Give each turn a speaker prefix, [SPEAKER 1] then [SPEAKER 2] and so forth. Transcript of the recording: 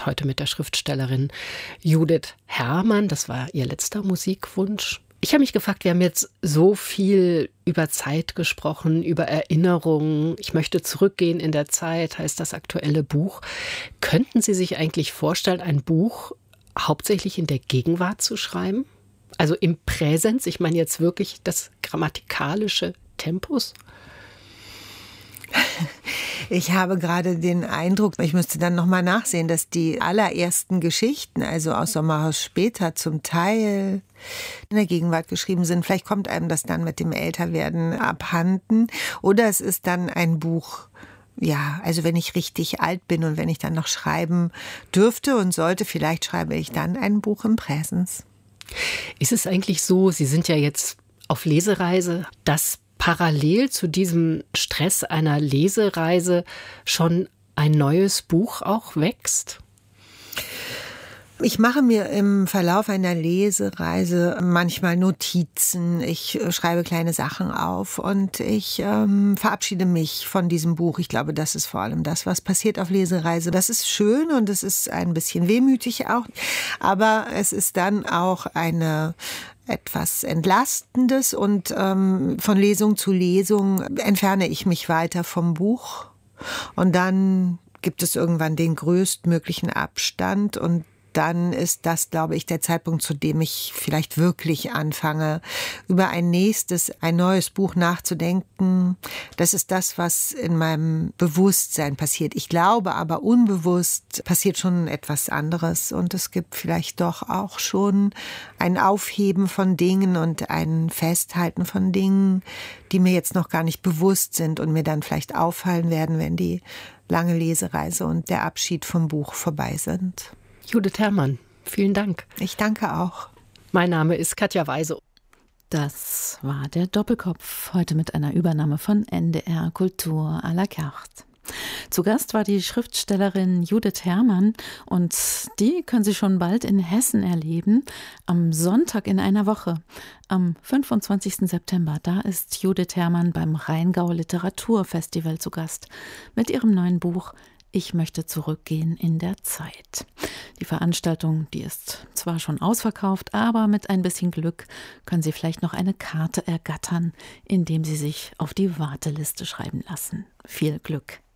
[SPEAKER 1] heute mit der Schriftstellerin Judith Herrmann. Das war ihr letzter Musikwunsch. Ich habe mich gefragt, wir haben jetzt so viel über Zeit gesprochen, über Erinnerungen. Ich möchte zurückgehen in der Zeit, heißt das aktuelle Buch. Könnten Sie sich eigentlich vorstellen, ein Buch hauptsächlich in der Gegenwart zu schreiben? Also im Präsens, ich meine jetzt wirklich das grammatikalische Tempus?
[SPEAKER 2] Ich habe gerade den Eindruck, ich müsste dann nochmal nachsehen, dass die allerersten Geschichten, also aus Sommerhaus später, zum Teil in der Gegenwart geschrieben sind. Vielleicht kommt einem das dann mit dem Älterwerden abhanden. Oder es ist dann ein Buch, ja, also wenn ich richtig alt bin und wenn ich dann noch schreiben dürfte und sollte, vielleicht schreibe ich dann ein Buch im Präsens.
[SPEAKER 1] Ist es eigentlich so, Sie sind ja jetzt auf Lesereise, dass parallel zu diesem Stress einer Lesereise schon ein neues Buch auch wächst?
[SPEAKER 2] Ich mache mir im Verlauf einer Lesereise manchmal Notizen, ich schreibe kleine Sachen auf und ich verabschiede mich von diesem Buch. Ich glaube, das ist vor allem das, was passiert auf Lesereise. Das ist schön und es ist ein bisschen wehmütig auch, aber es ist dann auch etwas Entlastendes und von Lesung zu Lesung entferne ich mich weiter vom Buch und dann gibt es irgendwann den größtmöglichen Abstand und dann ist das, glaube ich, der Zeitpunkt, zu dem ich vielleicht wirklich anfange, über ein neues Buch nachzudenken. Das ist das, was in meinem Bewusstsein passiert. Ich glaube aber, unbewusst passiert schon etwas anderes und es gibt vielleicht doch auch schon ein Aufheben von Dingen und ein Festhalten von Dingen, die mir jetzt noch gar nicht bewusst sind und mir dann vielleicht auffallen werden, wenn die lange Lesereise und der Abschied vom Buch vorbei sind.
[SPEAKER 1] Judith Herrmann, vielen Dank.
[SPEAKER 2] Ich danke auch.
[SPEAKER 1] Mein Name ist Katja Weise.
[SPEAKER 3] Das war der Doppelkopf, heute mit einer Übernahme von NDR Kultur à la carte. Zu Gast war die Schriftstellerin Judith Herrmann und die können Sie schon bald in Hessen erleben, am Sonntag in einer Woche, am 25. September. Da ist Judith Herrmann beim Rheingau Literaturfestival zu Gast mit ihrem neuen Buch Ich möchte zurückgehen in der Zeit. Die Veranstaltung, die ist zwar schon ausverkauft, aber mit ein bisschen Glück können Sie vielleicht noch eine Karte ergattern, indem Sie sich auf die Warteliste schreiben lassen. Viel Glück!